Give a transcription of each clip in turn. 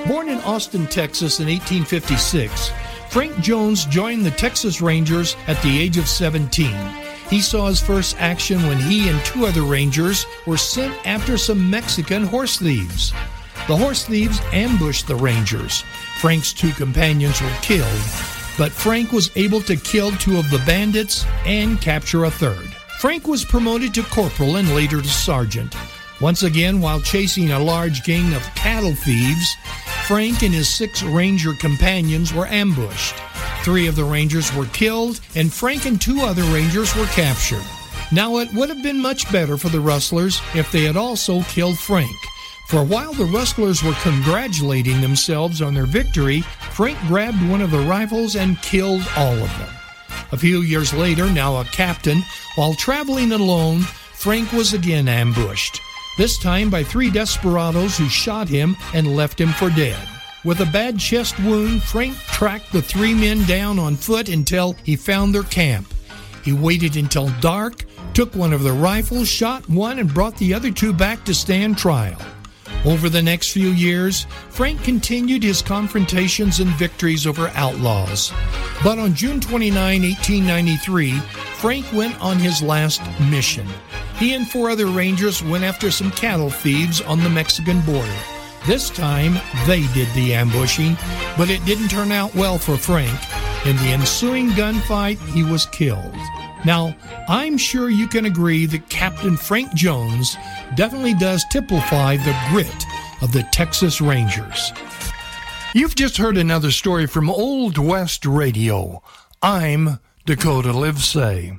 Born in Austin, Texas in 1856, Frank Jones joined the Texas Rangers at the age of 17. He saw his first action when he and two other Rangers were sent after some Mexican horse thieves. The horse thieves ambushed the Rangers. Frank's two companions were killed, but Frank was able to kill two of the bandits and capture a third. Frank was promoted to corporal and later to sergeant. Once again, while chasing a large gang of cattle thieves, Frank and his 6 Ranger companions were ambushed. 3 of the Rangers were killed, and Frank and 2 other Rangers were captured. Now, it would have been much better for the rustlers if they had also killed Frank. For while the rustlers were congratulating themselves on their victory, Frank grabbed one of the rifles and killed all of them. A few years later, now a captain, while traveling alone, Frank was again ambushed. This time by 3 desperados who shot him and left him for dead. With a bad chest wound, Frank tracked the 3 men down on foot until he found their camp. He waited until dark, took one of the rifles, shot one, and brought the other 2 back to stand trial. Over the next few years, Frank continued his confrontations and victories over outlaws. But on June 29, 1893, Frank went on his last mission. He and 4 other Rangers went after some cattle thieves on the Mexican border. This time, they did the ambushing, but it didn't turn out well for Frank. In the ensuing gunfight, he was killed. Now, I'm sure you can agree that Captain Frank Jones definitely does typify the grit of the Texas Rangers. You've just heard another story from Old West Radio. I'm Dakota Livesay.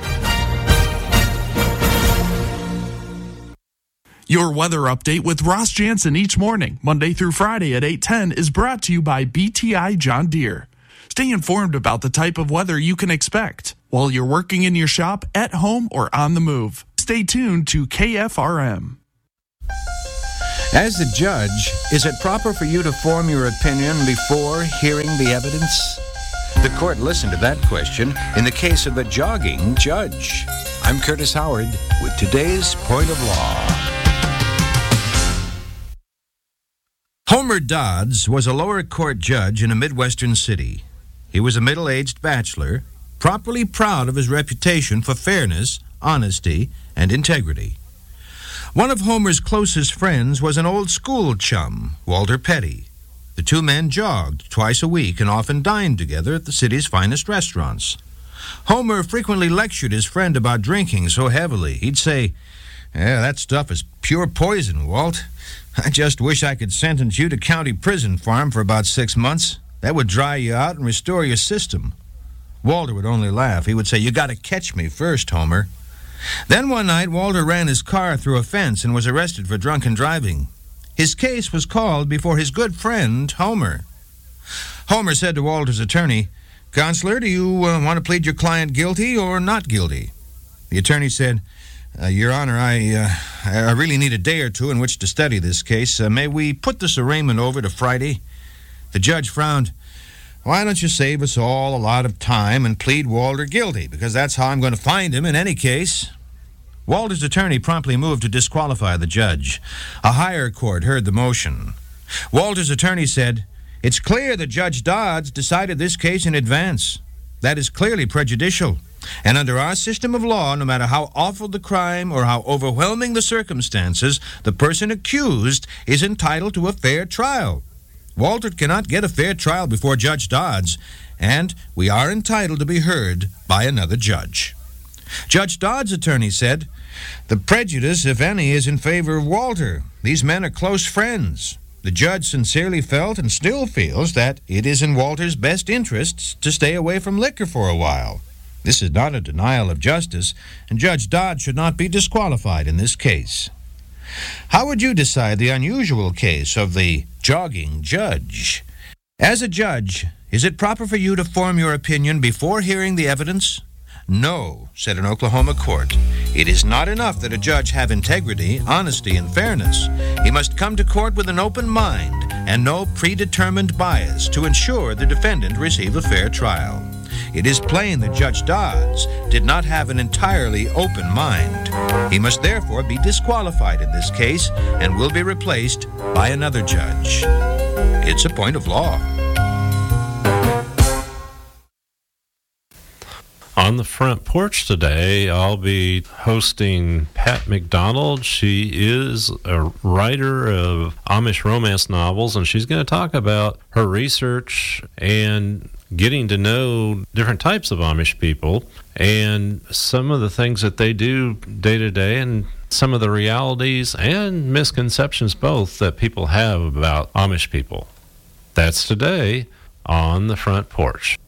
Your weather update with Ross Jansen each morning, Monday through Friday at 8:10, is brought to you by BTI John Deere. Stay informed about the type of weather you can expect while you're working in your shop, at home, or on the move. Stay tuned to KFRM. As a judge, is it proper for you to form your opinion before hearing the evidence? The court listened to that question in the case of the jogging judge. I'm Curtis Howard with today's Point of Law. Homer Dodds was a lower court judge in a Midwestern city. He was a middle-aged bachelor, properly proud of his reputation for fairness, honesty, and integrity. One of Homer's closest friends was an old school chum, Walter Petty. The 2 men jogged twice a week and often dined together at the city's finest restaurants. Homer frequently lectured his friend about drinking so heavily. He'd say, "Yeah, that stuff is pure poison, Walt. I just wish I could sentence you to county prison farm for about 6 months. That would dry you out and restore your system." Walter would only laugh. He would say, "You got to catch me first, Homer." Then one night, Walter ran his car through a fence and was arrested for drunken driving. His case was called before his good friend, Homer. Homer said to Walter's attorney, "Counselor, do you want to plead your client guilty or not guilty?" The attorney said, "Your Honor, I really need a day or 2 in which to study this case. May we put this arraignment over to Friday?" The judge frowned. "Why don't you save us all a lot of time and plead Walter guilty, because that's how I'm going to find him in any case." Walter's attorney promptly moved to disqualify the judge. A higher court heard the motion. Walter's attorney said, "It's clear that Judge Dodds decided this case in advance. That is clearly prejudicial. And under our system of law, no matter how awful the crime or how overwhelming the circumstances, the person accused is entitled to a fair trial. Walter cannot get a fair trial before Judge Dodds, and we are entitled to be heard by another judge." Judge Dodds' attorney said, "The prejudice, if any, is in favor of Walter. These men are close friends. The judge sincerely felt and still feels that it is in Walter's best interests to stay away from liquor for a while. This is not a denial of justice, and Judge Dodds should not be disqualified in this case." How would you decide the unusual case of the jogging judge? As a judge, is it proper for you to form your opinion before hearing the evidence? No, said an Oklahoma court. It is not enough that a judge have integrity, honesty, and fairness. He must come to court with an open mind and no predetermined bias to ensure the defendant receive a fair trial. It is plain that Judge Dodds did not have an entirely open mind. He must therefore be disqualified in this case and will be replaced by another judge. It's a point of law. On the front porch today, I'll be hosting Pat McDonald. She is a writer of Amish romance novels, and she's going to talk about her research and getting to know different types of Amish people and some of the things that they do day to day and some of the realities and misconceptions both that people have about Amish people. That's today on the front porch.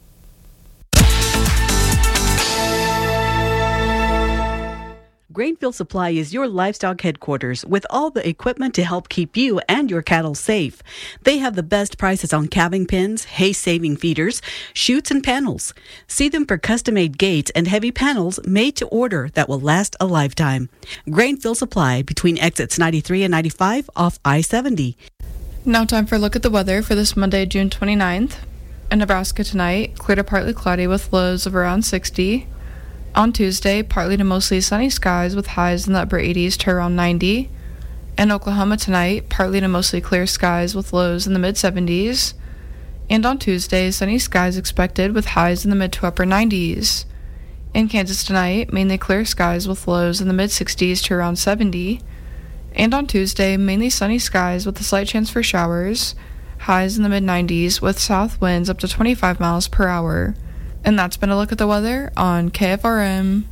Grainfield Supply is your livestock headquarters with all the equipment to help keep you and your cattle safe. They have the best prices on calving pens, hay-saving feeders, chutes, and panels. See them for custom-made gates and heavy panels made to order that will last a lifetime. Grainfield Supply between exits 93 and 95 off I-70. Now time for a look at the weather for this Monday, June 29th. In Nebraska tonight, clear to partly cloudy with lows of around 60. On Tuesday, partly to mostly sunny skies with highs in the upper 80s to around 90. In Oklahoma tonight, partly to mostly clear skies with lows in the mid-70s. And on Tuesday, sunny skies expected with highs in the mid to upper 90s. In Kansas tonight, mainly clear skies with lows in the mid-60s to around 70. And on Tuesday, mainly sunny skies with a slight chance for showers, highs in the mid-90s with south winds up to 25 miles per hour. And that's been a look at the weather on KFRM.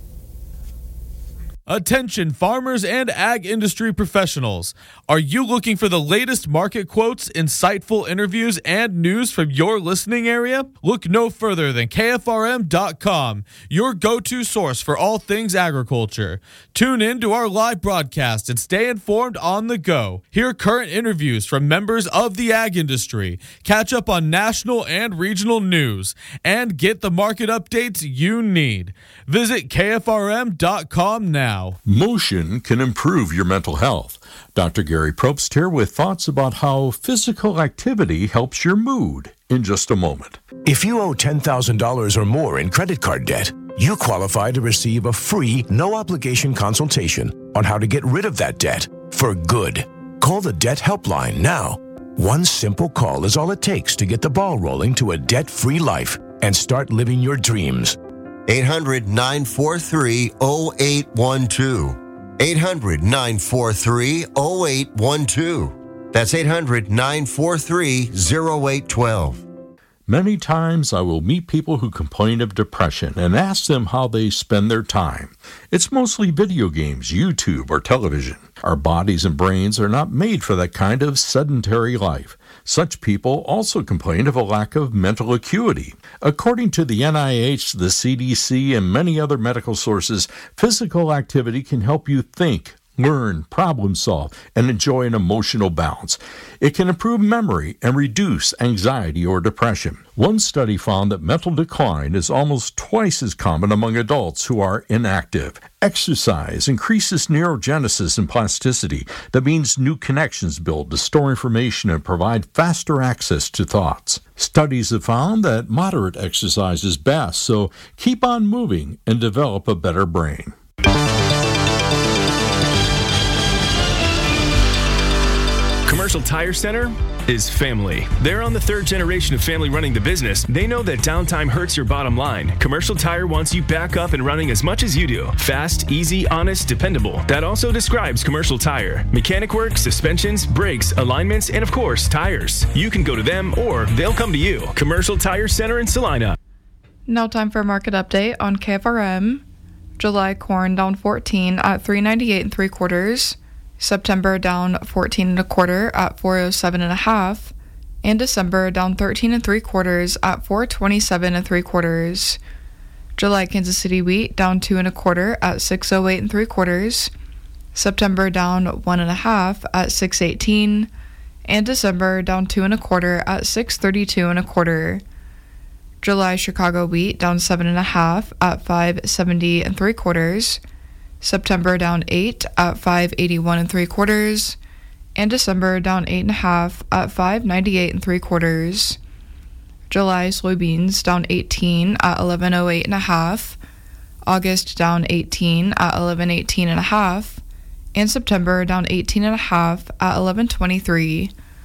Attention farmers and ag industry professionals. Are you looking for the latest market quotes, insightful interviews, and news from your listening area? Look no further than KFRM.com, your go-to source for all things agriculture. Tune in to our live broadcast and stay informed on the go. Hear current interviews from members of the ag industry, catch up on national and regional news, and get the market updates you need. Visit KFRM.com now. Motion can improve your mental health. Dr. Gary Probst here with thoughts about how physical activity helps your mood in just a moment. If you owe $10,000 or more in credit card debt, you qualify to receive a free, no-obligation consultation on how to get rid of that debt for good. Call the Debt Helpline now. One simple call is all it takes to get the ball rolling to a debt-free life and start living your dreams. 800-943-0812. 800-943-0812. That's 800-943-0812. Many times I will meet people who complain of depression and ask them how they spend their time. It's mostly video games, YouTube, or television. Our bodies and brains are not made for that kind of sedentary life. Such people also complain of a lack of mental acuity. According to the NIH, the CDC, and many other medical sources, physical activity can help you think, learn, problem solve, and enjoy an emotional balance. It can improve memory and reduce anxiety or depression. One study found that mental decline is almost twice as common among adults who are inactive. Exercise increases neurogenesis and plasticity. That means new connections build to store information and provide faster access to thoughts. Studies have found that moderate exercise is best, so keep on moving and develop a better brain. Commercial Tire Center is family. They're on the third generation of family running the business. They know that downtime hurts your bottom line. Commercial Tire wants you back up and running as much as you do. Fast, easy, honest, dependable. That also describes Commercial Tire. Mechanic work, suspensions, brakes, alignments, and of course, tires. You can go to them or they'll come to you. Commercial Tire Center in Salina. Now time for a market update on KFRM. July corn down 14 at $3.98 3/4. September down 14 1/4 at $4.07 1/2, and December down 13 3/4 at $4.27 3/4. July Kansas City wheat down 2 1/4 at $6.08 3/4. September down 1 1/2 at $6.18, and December down 2 1/4 at $6.32 1/4. July Chicago wheat down 7 1/2 at $5.70 3/4. September down 8 at $5.81 3/4, and December down 8 1/2 at $5.98 3/4. July soybeans down 18 at $11.08 1/2, August down 18 at $11.18 1/2, and September down 18 1/2 at $11.23.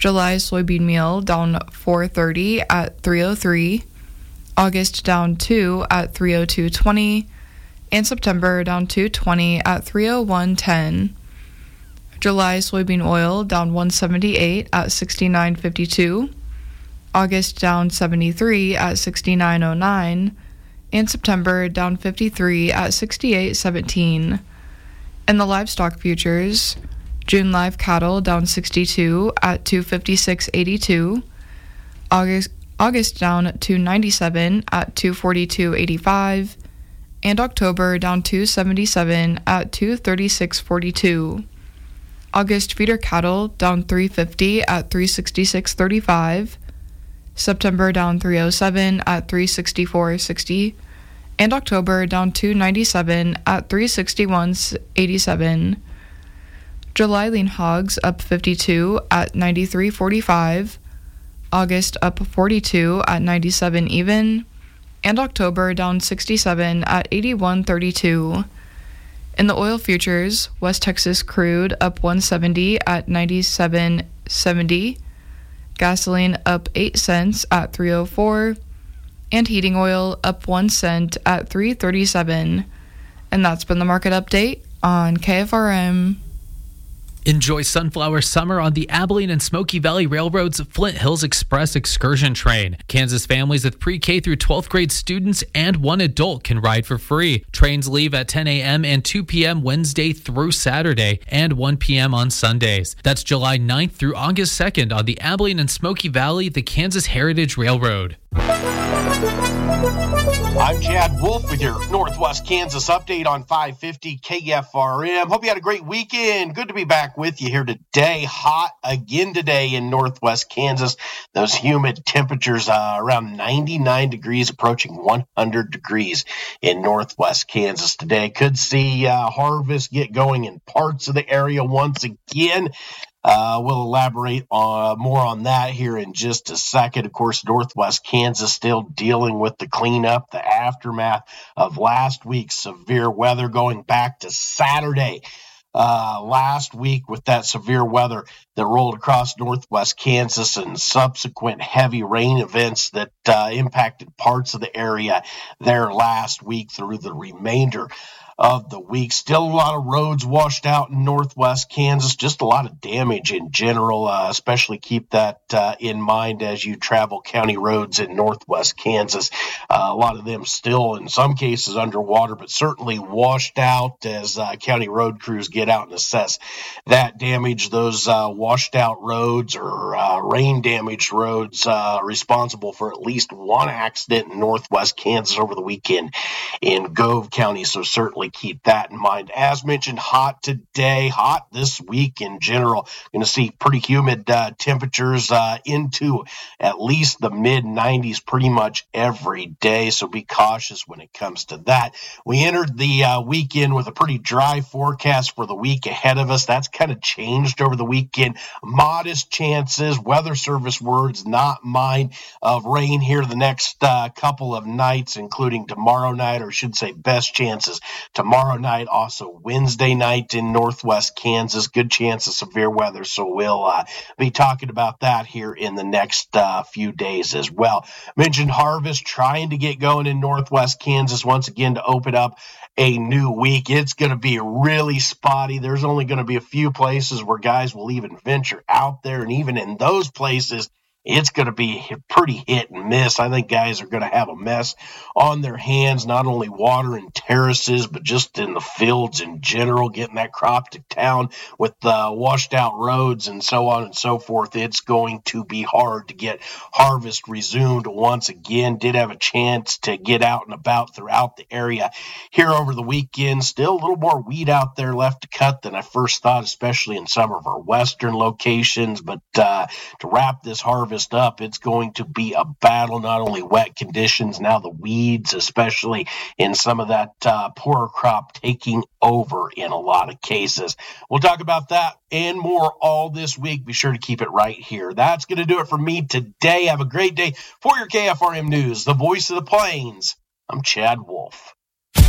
July soybean meal down $4.30 at $3.03. August down $2 at $3.0220. And September down $2.20 at $3.0110. July soybean oil down $1.78 at $69.52. August down $73 at $69.09. And September down $53 at $68.17. And the livestock futures, June live cattle down $62 at $256.82. August down $297 at $242.85. And October down $277 at $236.42. August feeder cattle down $350 at $366.35. September down $307 at $364.60. And October down $297 at $361.87. July lean hogs up 52 at $93.45. August up 42 at $97 even. And October down 67 at $81.32. In the oil futures, West Texas crude up $1.70 at $97.70. Gasoline up 8 cents at $3.04. And heating oil up 1 cent at $3.37. And that's been the market update on KFRM. Enjoy Sunflower Summer on the Abilene and Smoky Valley Railroad's Flint Hills Express excursion train. Kansas families with pre-K through 12th grade students and one adult can ride for free. Trains leave at 10 a.m. and 2 p.m. Wednesday through Saturday and 1 p.m. on Sundays. That's July 9th through August 2nd on the Abilene and Smoky Valley, the Kansas Heritage Railroad. I'm Chad Wolf with your Northwest Kansas update on 550 KFRM. Hope you had a great weekend. Good to be back with you here today. Hot again today in Northwest Kansas. Those humid temperatures around 99 degrees, approaching 100 degrees in Northwest Kansas today. Could see harvest get going in parts of the area once again. We'll elaborate more on that here in just a second. Of course, Northwest Kansas still dealing with the cleanup, the aftermath of last week's severe weather going back to Saturday. Last week with that severe weather that rolled across Northwest Kansas and subsequent heavy rain events that impacted parts of the area there last week through the remainder of the week. Still a lot of roads washed out in Northwest Kansas, just a lot of damage in general, especially keep that in mind as you travel county roads in Northwest Kansas. A lot of them still in some cases underwater, but certainly washed out as county road crews get out and assess that damage. Those washed out roads or rain damaged roads responsible for at least one accident in Northwest Kansas over the weekend in Gove County, so certainly keep that in mind. As mentioned, hot today, hot this week in general. Going to see pretty humid temperatures into at least the mid-90s pretty much every day, so be cautious when it comes to that. We entered the weekend with a pretty dry forecast for the week ahead of us. That's kind of changed over the weekend. Modest chances, Weather Service words, not mine, of rain here the next couple of nights, including tomorrow night, or I should say best chances tomorrow night, also Wednesday night in Northwest Kansas. Good chance of severe weather, so we'll be talking about that here in the next few days as well. Mentioned harvest trying to get going in Northwest Kansas once again to open up a new week. It's going to be really spotty. There's only going to be a few places where guys will even venture out there, and even in those places, it's going to be pretty hit and miss. I think guys are going to have a mess on their hands, not only water and terraces, but just in the fields in general, getting that crop to town with washed out roads and so on and so forth. It's going to be hard to get harvest resumed once again. Did have a chance to get out and about throughout the area here over the weekend. Still a little more weed out there left to cut than I first thought, especially in some of our western locations. But to wrap this harvest up, it's going to be a battle. Not only wet conditions, now the weeds, especially in some of that poorer crop, taking over in a lot of cases. We'll talk about that and more all this week. Be sure to keep it right here. That's going to do it for me today. Have a great day. For your KFRM News, the voice of the plains, I'm Chad Wolf.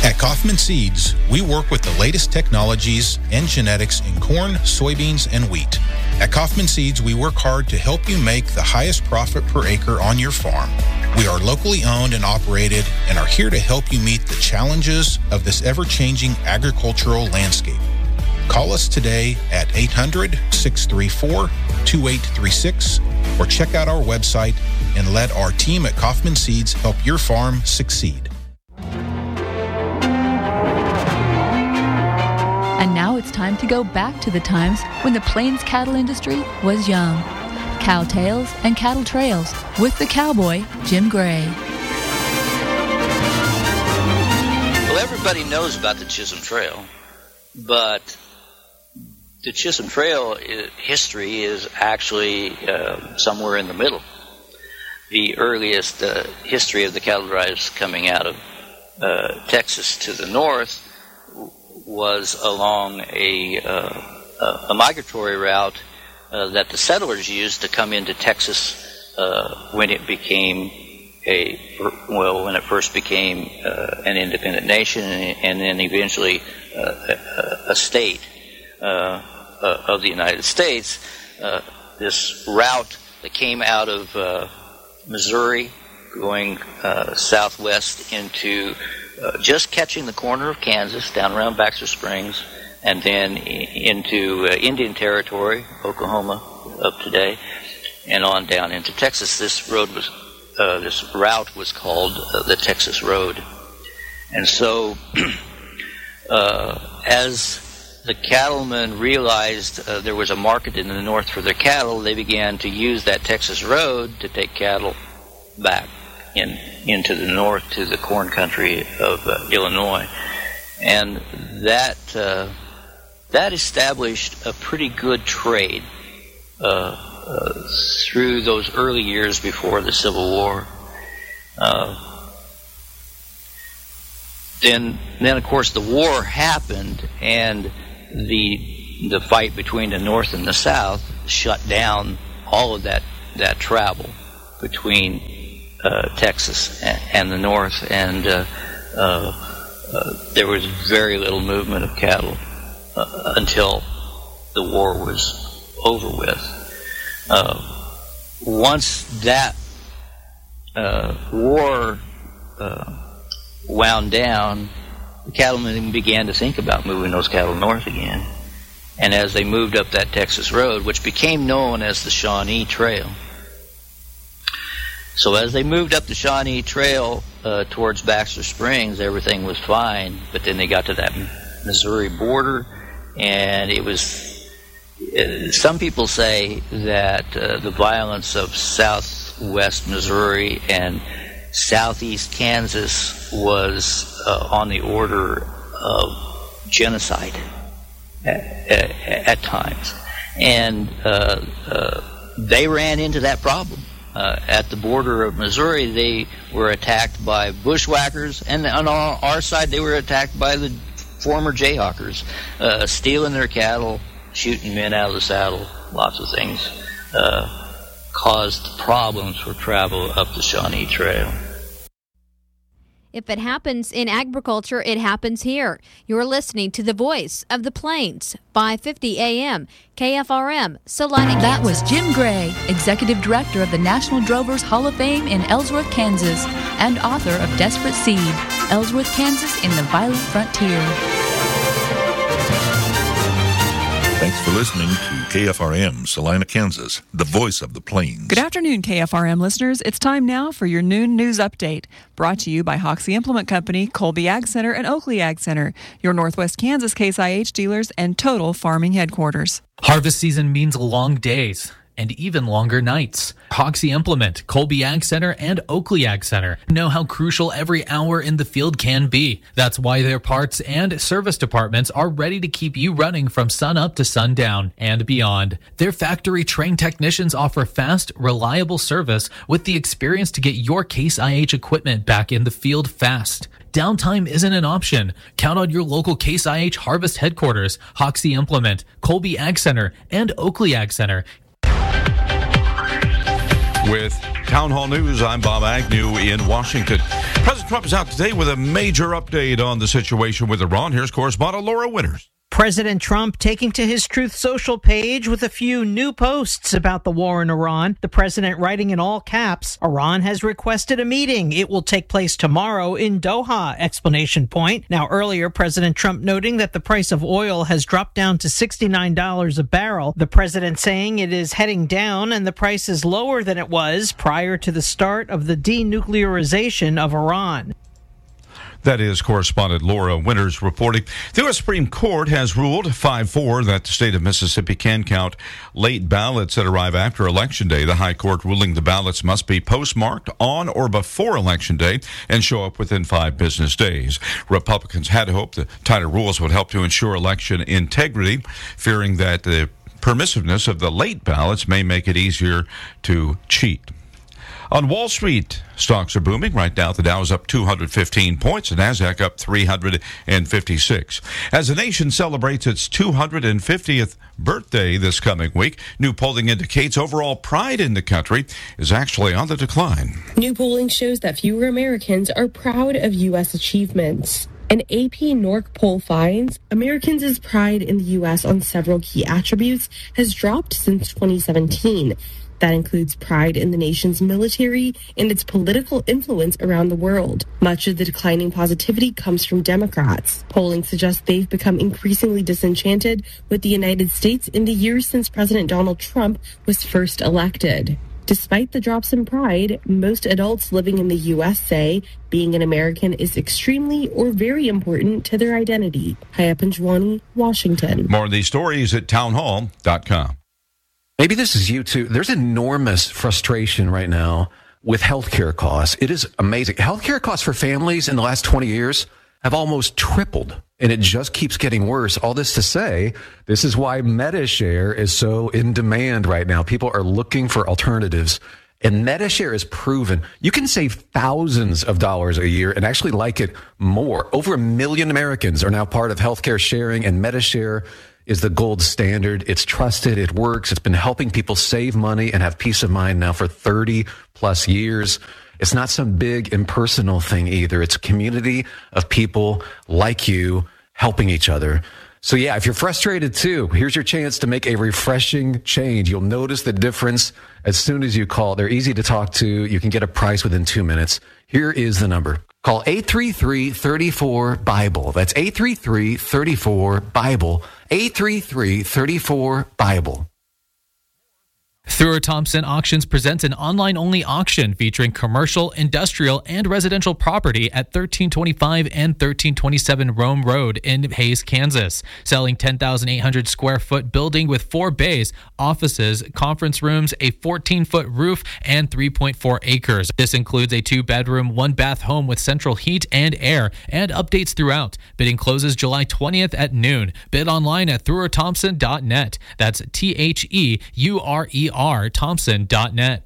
At Kaufman Seeds, we work with the latest technologies and genetics in corn, soybeans, and wheat. At Kaufman Seeds, we work hard to help you make the highest profit per acre on your farm. We are locally owned and operated and are here to help you meet the challenges of this ever-changing agricultural landscape. Call us today at 800-634-2836 or check out our website and let our team at Kaufman Seeds help your farm succeed. And now it's time to go back to the times when the Plains cattle industry was young. Cow Tales and Cattle Trails with the cowboy, Jim Gray. Well, everybody knows about the Chisholm Trail, but the Chisholm Trail history is actually somewhere in the middle. The earliest history of the cattle drives coming out of Texas to the north was along a migratory route that the settlers used to come into Texas when it became when it first became an independent nation and then eventually a state of the United States. This route that came out of Missouri, going southwest into just catching the corner of Kansas, down around Baxter Springs, and then into Indian Territory, Oklahoma, up today, and on down into Texas. This route was called the Texas Road. And so, as the cattlemen realized there was a market in the north for their cattle, they began to use that Texas Road to take cattle back into the north to the corn country of Illinois. And that established a pretty good trade through those early years before the Civil War. Then of course the war happened, and the fight between the North and the South shut down all of that travel between Texas and the North, and there was very little movement of cattle until the war was over with. Once that war wound down, the cattlemen began to think about moving those cattle north again. And as they moved up that Texas Road, which became known as the Shawnee Trail. So as they moved up the Shawnee Trail towards Baxter Springs, everything was fine. But then they got to that Missouri border, and it was... some people say that the violence of southwest Missouri and southeast Kansas was on the order of genocide at times. And they ran into that problem. At the border of Missouri, they were attacked by bushwhackers, and on our side, they were attacked by the former Jayhawkers, stealing their cattle, shooting men out of the saddle, lots of things caused problems for travel up the Shawnee Trail. If it happens in agriculture, it happens here. You're listening to the Voice of the Plains, 550 AM, KFRM, Salina, Kansas. That was Jim Gray, Executive Director of the National Drovers Hall of Fame in Ellsworth, Kansas, and author of Desperate Seed, Ellsworth, Kansas in the Violent Frontier. Thanks for listening to KFRM, Salina, Kansas, the voice of the Plains. Good afternoon, KFRM listeners. It's time now for your noon news update, brought to you by Hoxie Implement Company, Colby Ag Center, and Oakley Ag Center, your Northwest Kansas Case IH dealers and Total Farming headquarters. Harvest season means long days and even longer nights. Hoxie Implement, Colby Ag Center, and Oakley Ag Center know how crucial every hour in the field can be. That's why their parts and service departments are ready to keep you running from sun up to sundown and beyond. Their factory-trained technicians offer fast, reliable service with the experience to get your Case IH equipment back in the field fast. Downtime isn't an option. Count on your local Case IH Harvest headquarters, Hoxie Implement, Colby Ag Center, and Oakley Ag Center. With Town Hall News, I'm Bob Agnew in Washington. President Trump is out today with a major update on the situation with Iran. Here's correspondent Laura Winters. President Trump taking to his Truth Social page with a few new posts about the war in Iran. The president writing in all caps, Iran has requested a meeting. It will take place tomorrow in Doha, exclamation point. Now, earlier, President Trump noting that the price of oil has dropped down to $69 a barrel. The president saying it is heading down and the price is lower than it was prior to the start of the denuclearization of Iran. That is correspondent Laura Winters reporting. The U.S. Supreme Court has ruled 5-4 that the state of Mississippi can count late ballots that arrive after Election Day. The High Court ruling the ballots must be postmarked on or before Election Day and show up within 5 business days. Republicans had hoped the tighter rules would help to ensure election integrity, fearing that the permissiveness of the late ballots may make it easier to cheat. On Wall Street, stocks are booming. Right now, the Dow is up 215 points, the Nasdaq up 356. As the nation celebrates its 250th birthday this coming week, new polling indicates overall pride in the country is actually on the decline. New polling shows that fewer Americans are proud of U.S. achievements. An AP NORC poll finds Americans' pride in the U.S. on several key attributes has dropped since 2017. That includes pride in the nation's military and its political influence around the world. Much of the declining positivity comes from Democrats. Polling suggests they've become increasingly disenchanted with the United States in the years since President Donald Trump was first elected. Despite the drops in pride, most adults living in the U.S. say being an American is extremely or very important to their identity. Haya Panjwani, Washington. More of these stories at townhall.com. Maybe this is you too. There's enormous frustration right now with healthcare costs. It is amazing. Healthcare costs for families in the last 20 years have almost tripled, and it just keeps getting worse. All this to say, this is why MediShare is so in demand right now. People are looking for alternatives, and MediShare is proven you can save thousands of dollars a year and actually like it more. Over 1 million Americans are now part of healthcare sharing, and MediShare is the gold standard. It's trusted. It works. It's been helping people save money and have peace of mind now for 30 plus years. It's not some big impersonal thing either. It's a community of people like you helping each other. So yeah, if you're frustrated too, here's your chance to make a refreshing change. You'll notice the difference as soon as you call. They're easy to talk to. You can get a price within 2 minutes. Here is the number. Call 833-34-BIBLE. That's 833-34-BIBLE. 833-34-BIBLE. Thrower Thompson Auctions presents an online-only auction featuring commercial, industrial, and residential property at 1325 and 1327 Rome Road in Hays, Kansas. Selling 10,800 square foot building with 4 bays, offices, conference rooms, a 14-foot roof, and 3.4 acres. This includes a 2-bedroom, 1-bath home with central heat and air, and updates throughout. Bidding closes July 20th at noon. Bid online at throwerthompson.net. That's THEURER Thompson.net.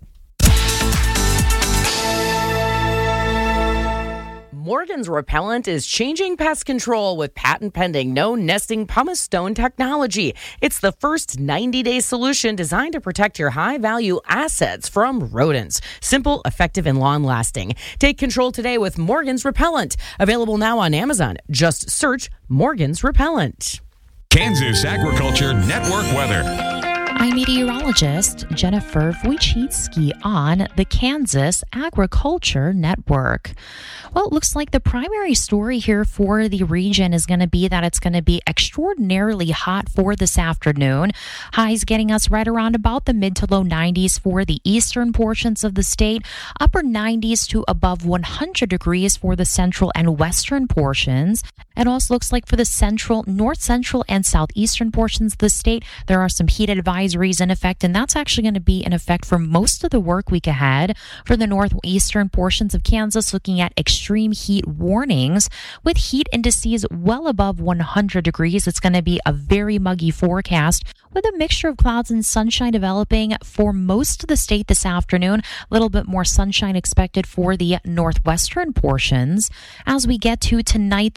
Morgan's Repellent is changing pest control with patent-pending no-nesting pumice stone technology. It's the first 90-day solution designed to protect your high-value assets from rodents. Simple, effective, and long-lasting. Take control today with Morgan's Repellent. Available now on Amazon. Just search Morgan's Repellent. Kansas Agriculture Network weather. I'm meteorologist Jennifer Wojcicki on the Kansas Agriculture Network. Well, it looks like the primary story here for the region is going to be that it's going to be extraordinarily hot for this afternoon. Highs getting us right around about the mid to low 90s for the eastern portions of the state, upper 90s to above 100 degrees for the central and western portions. It also looks like for the central, north central, and southeastern portions of the state, there are some heat advisories in effect, and that's actually going to be in effect for most of the work week ahead. For the northeastern portions of Kansas, looking at extreme heat warnings with heat indices well above 100 degrees. It's going to be a very muggy forecast with a mixture of clouds and sunshine developing for most of the state this afternoon. A little bit more sunshine expected for the northwestern portions. As we get to tonight, though, it looks like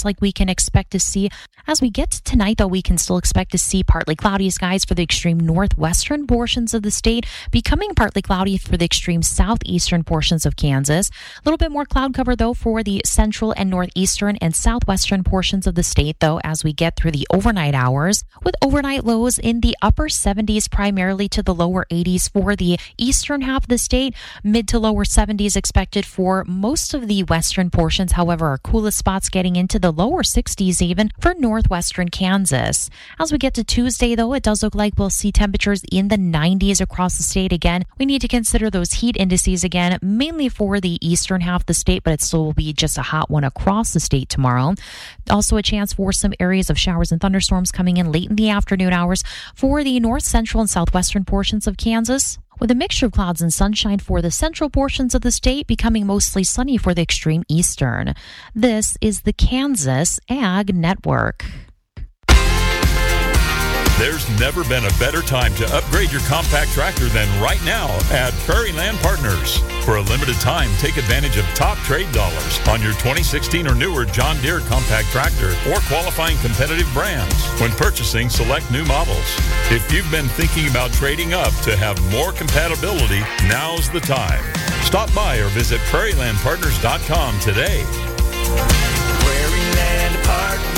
like we can expect to see. As we get to tonight, though, we can still expect to see partly cloudy skies for the extreme northwestern portions of the state, becoming partly cloudy for the extreme southeastern portions of Kansas. A little bit more cloud cover, though, for the central and northeastern and southwestern portions of the state, though, as we get through the overnight hours, with overnight lows in the upper 70s, primarily to the lower 80s for the eastern half of the state, mid to lower 70s expected for most of the western portions. However, our coolest spots getting into the lower 60s even for northwestern Kansas. As we get to Tuesday, though, it does look like we'll see temperatures in the 90s across the state again. We need to consider those heat indices again, mainly for the eastern half of the state, but it still will be just a hot one across the state tomorrow. Also a chance for some areas of showers and thunderstorms coming in late in the afternoon hours for the north, central, and southwestern portions of Kansas, with a mixture of clouds and sunshine for the central portions of the state, becoming mostly sunny for the extreme eastern. This is the Kansas Ag Network. There's never been a better time to upgrade your compact tractor than right now at Prairie Land Partners. For a limited time, take advantage of top trade dollars on your 2016 or newer John Deere compact tractor or qualifying competitive brands when purchasing select new models. If you've been thinking about trading up to have more compatibility, now's the time. Stop by or visit prairielandpartners.com today. Prairie Land Partners.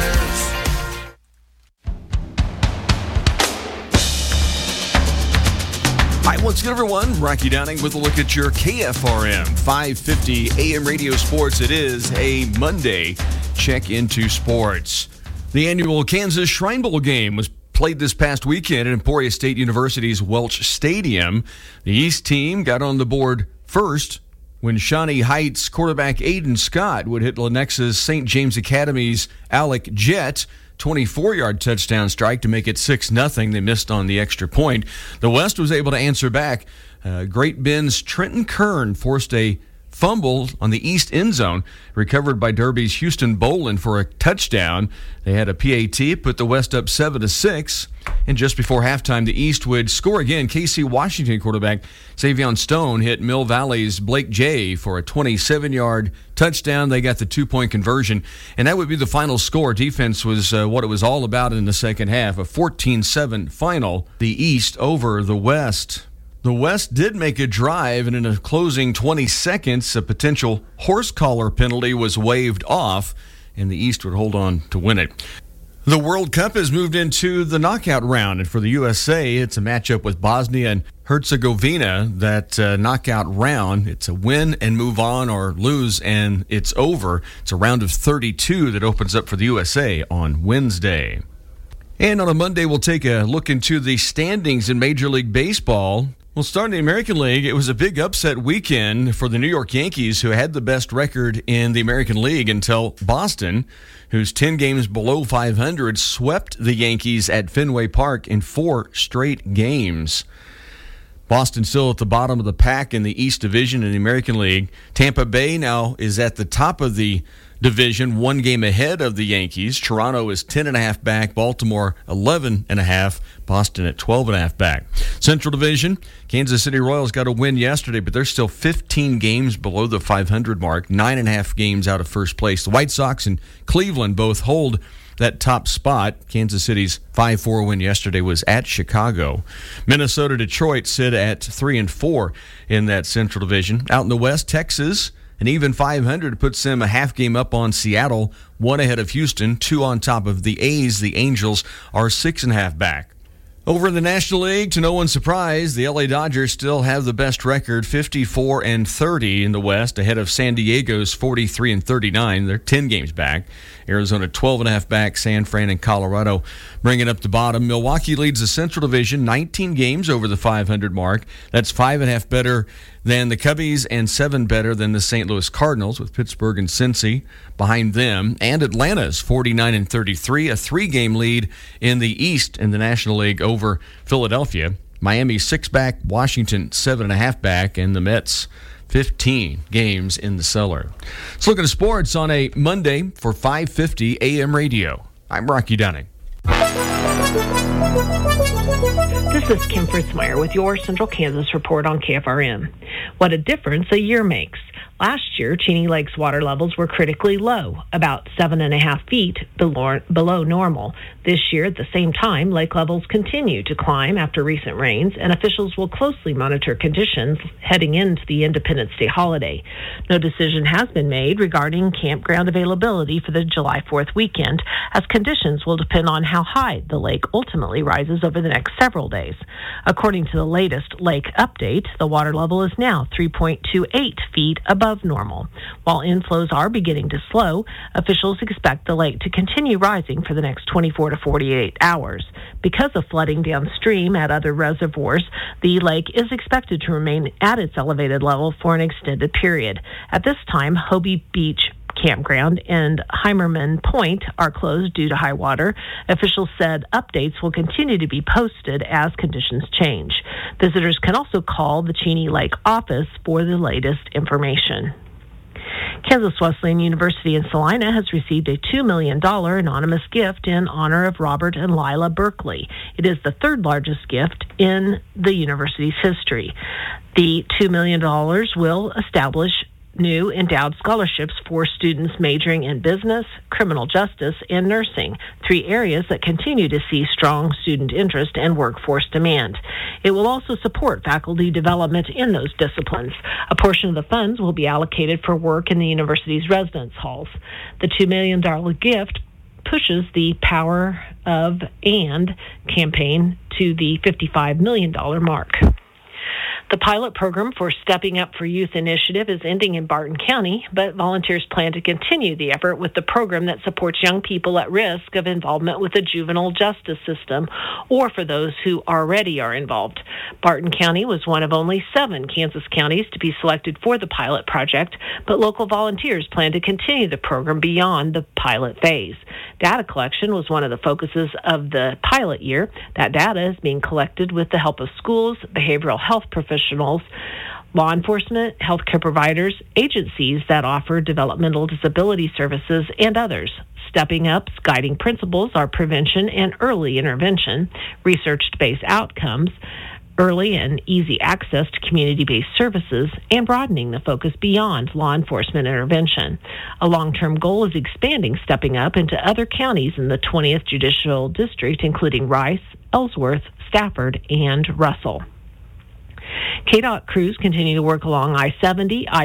Hi, what's good, everyone? Rocky Downing with a look at your KFRM 550 AM radio sports. It is a Monday check into sports. The annual Kansas Shrine Bowl game was played this past weekend at Emporia State University's Welch Stadium. The East team got on the board first when Shawnee Heights quarterback Aiden Scott would hit Lenexa's St. James Academy's Alec Jett 24-yard touchdown strike to make it 6-0. They missed on the extra point. The West was able to answer back. Great Bend's Trenton Kern forced a fumble on the east end zone, recovered by Derby's Houston Boland for a touchdown. They had a PAT, put the West up 7-6. And just before halftime, the East would score again. KC Washington quarterback Savion Stone hit Mill Valley's Blake Jay for a 27-yard touchdown. They got the 2-point conversion, and that would be the final score. Defense was what it was all about in the second half, a 14-7 final. The East over the West. The West did make a drive, and in a closing 20 seconds, a potential horse collar penalty was waved off, and the East would hold on to win it. The World Cup has moved into the knockout round, and for the USA, it's a matchup with Bosnia and Herzegovina. That knockout round, it's a win and move on or lose and it's over. It's a round of 32 that opens up for the USA on Wednesday. And on a Monday, we'll take a look into the standings in Major League Baseball. Well, starting in the American League, it was a big upset weekend for the New York Yankees, who had the best record in the American League until Boston, who's 10 games below 500, swept the Yankees at Fenway Park in 4 straight games. Boston still at the bottom of the pack in the East Division in the American League. Tampa Bay now is at the top of the division, 1 game ahead of the Yankees. Toronto is 10.5 back. Baltimore 11.5. Boston at 12.5 back. Central Division, Kansas City Royals got a win yesterday, but they're still 15 games below the 500 mark, 9.5 games out of first place. The White Sox and Cleveland both hold that top spot. Kansas City's 5-4 win yesterday was at Chicago. Minnesota, Detroit sit at 3-4 in that Central Division. Out in the West, Texas, an even 500 puts them a half game up on Seattle, 1 ahead of Houston, 2 on top of the A's. The Angels are 6.5 back. Over in the National League, to no one's surprise, the LA Dodgers still have the best record, 54-30 in the West, ahead of San Diego's 43-39. They're 10 games back. Arizona 12.5 back. San Fran and Colorado bringing up the bottom. Milwaukee leads the Central Division, 19 games over the 500 mark. That's 5.5 better than the Cubbies and 7 better than the St. Louis Cardinals, with Pittsburgh and Cincy behind them. And Atlanta's 49-33, a 3-game lead in the East in the National League over Philadelphia. Miami 6 back, Washington 7.5 back, and the Mets 15 games in the cellar. Let's look at sports on a Monday for 550 AM radio. I'm Rocky Dunning. This is Kim Fritzmeyer with your Central Kansas report on KFRM. What a difference a year makes. Last year, Cheney Lake's water levels were critically low, about 7.5 feet below normal. This year, at the same time, lake levels continue to climb after recent rains, and officials will closely monitor conditions heading into the Independence Day holiday. No decision has been made regarding campground availability for the July 4th weekend, as conditions will depend on how high the lake ultimately rises over the next several days. According to the latest lake update, the water level is now 3.28 feet above normal. While inflows are beginning to slow, officials expect the lake to continue rising for the next 24 to 48 hours. Because of flooding downstream at other reservoirs, the lake is expected to remain at its elevated level for an extended period. At this time, Hobie Beach Campground and Heimerman Point are closed due to high water. Officials said updates will continue to be posted as conditions change. Visitors can also call the Cheney Lake office for the latest information. Kansas Wesleyan University in Salina has received a $2 million anonymous gift in honor of Robert and Lila Berkeley. It is the third largest gift in the university's history. The $2 million will establish new endowed scholarships for students majoring in business, criminal justice, and nursing, 3 areas that continue to see strong student interest and workforce demand. It will also support faculty development in those disciplines. A portion of the funds will be allocated for work in the university's residence halls. The $2 million gift pushes the Power of And campaign to the $55 million mark. The pilot program for Stepping Up for Youth initiative is ending in Barton County, but volunteers plan to continue the effort with the program that supports young people at risk of involvement with the juvenile justice system or for those who already are involved. Barton County was one of only 7 Kansas counties to be selected for the pilot project, but local volunteers plan to continue the program beyond the pilot phase. Data collection was one of the focuses of the pilot year. That data is being collected with the help of schools, behavioral health professionals, law enforcement, healthcare providers, agencies that offer developmental disability services, and others. Stepping Up's guiding principles are prevention and early intervention, research-based outcomes, early and easy access to community-based services, and broadening the focus beyond law enforcement intervention. A long-term goal is expanding Stepping Up into other counties in the 20th Judicial District, including Rice, Ellsworth, Stafford, and Russell. KDOT crews continue to work along I-70,